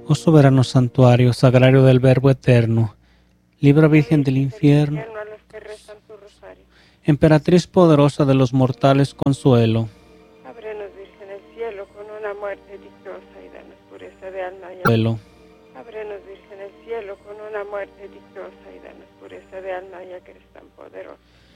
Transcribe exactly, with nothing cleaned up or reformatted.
Oh soberano santuario, sagrario del Verbo eterno, libra Virgen del infierno, a los que rezan tu rosario. emperatriz poderosa de los mortales, consuelo. Ábrenos, Virgen, el cielo con una muerte dichosa y danos pureza de alma y Consuelo. Ábrenos, Virgen, el cielo con una muerte dichosa y danos pureza de alma ya que eres tan poderoso.